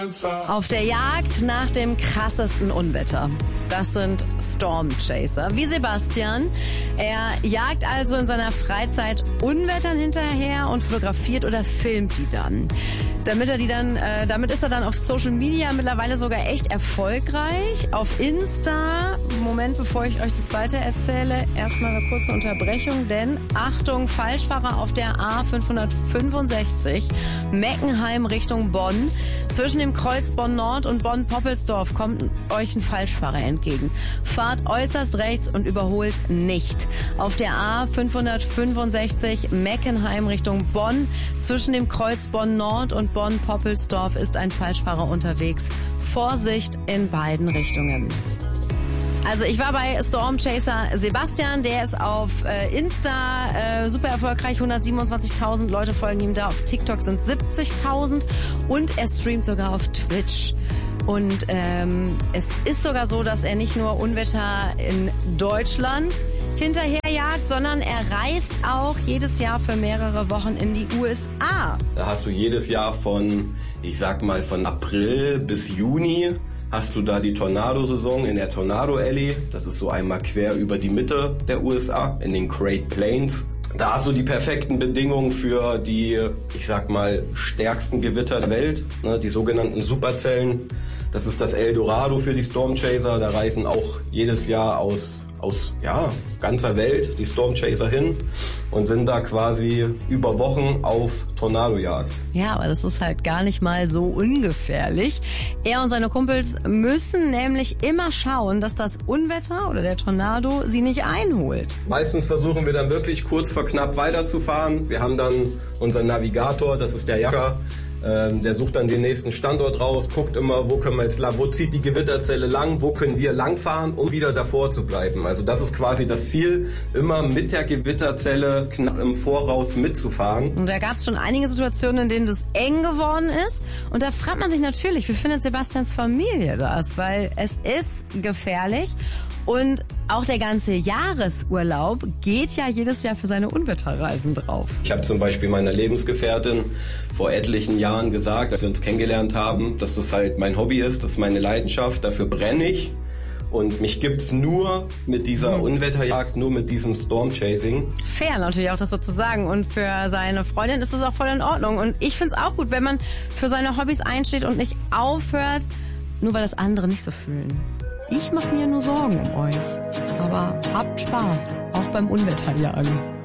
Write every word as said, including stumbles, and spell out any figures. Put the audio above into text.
Auf der Jagd nach dem krassesten Unwetter. Das sind Storm Chaser. Wie Sebastian. Er jagt also in seiner Freizeit Unwettern hinterher und fotografiert oder filmt die dann. Damit er die dann, äh, damit ist er dann auf Social Media mittlerweile sogar echt erfolgreich. Auf Insta, Moment, bevor ich euch das weiter erzähle, erstmal eine kurze Unterbrechung, denn Achtung, Falschfahrer auf der A fünfhundertfünfundsechzig, Meckenheim Richtung Bonn. Zwischen dem Kreuz Bonn Nord und Bonn-Poppelsdorf kommt euch ein Falschfahrer entgegen. Fahrt äußerst rechts und überholt nicht. Auf der A fünfhundertfünfundsechzig, Meckenheim Richtung Bonn. Zwischen dem Kreuz Bonn Nord und Bonn-Poppelsdorf ist ein Falschfahrer unterwegs. Vorsicht in beiden Richtungen. Also ich war bei Storm Chaser Sebastian, der ist auf äh, Insta äh, super erfolgreich, hundertsiebenundzwanzigtausend Leute folgen ihm da, auf TikTok sind siebzigtausend und er streamt sogar auf Twitch. Und ähm, es ist sogar so, dass er nicht nur Unwetter in Deutschland hinterherjagt, sondern er reist auch jedes Jahr für mehrere Wochen in die U S A. Da hast du jedes Jahr von, ich sag mal, von April bis Juni hast du da die Tornado-Saison in der Tornado Alley. Das ist so einmal quer über die Mitte der U S A in den Great Plains. Da hast du die perfekten Bedingungen für die, ich sag mal, stärksten Gewitter der Welt, ne, die sogenannten Superzellen. Das ist das Eldorado für die Storm Chaser. Da reisen auch jedes Jahr aus, aus ja, ganzer Welt die Storm Chaser hin und sind da quasi über Wochen auf Tornadojagd. Ja, aber das ist halt gar nicht mal so ungefährlich. Er und seine Kumpels müssen nämlich immer schauen, dass das Unwetter oder der Tornado sie nicht einholt. Meistens versuchen wir dann wirklich kurz vor knapp weiterzufahren. Wir haben dann unseren Navigator, das ist der Jacker. Ähm, der sucht dann den nächsten Standort raus, guckt immer, wo können wir jetzt lang, wo zieht die Gewitterzelle lang, wo können wir langfahren, um wieder davor zu bleiben. Also das ist quasi das Ziel, immer mit der Gewitterzelle knapp im Voraus mitzufahren. Und da gab es schon einige Situationen, in denen das eng geworden ist. Und da fragt man sich natürlich, wie findet Sebastians Familie das? Weil es ist gefährlich. Und auch der ganze Jahresurlaub geht ja jedes Jahr für seine Unwetterreisen drauf. Ich habe zum Beispiel meiner Lebensgefährtin vor etlichen Jahren gesagt, als wir uns kennengelernt haben, dass das halt mein Hobby ist, das ist meine Leidenschaft, dafür brenne ich. Und mich gibt's nur mit dieser mhm. Unwetterjagd, nur mit diesem Stormchasing. Fair natürlich auch, das so zu sagen. Und für seine Freundin ist das auch voll in Ordnung. Und ich find's auch gut, wenn man für seine Hobbys einsteht und nicht aufhört, nur weil das andere nicht so fühlen. Ich mache mir nur Sorgen um euch. Aber habt Spaß, auch beim Unwetterjagen.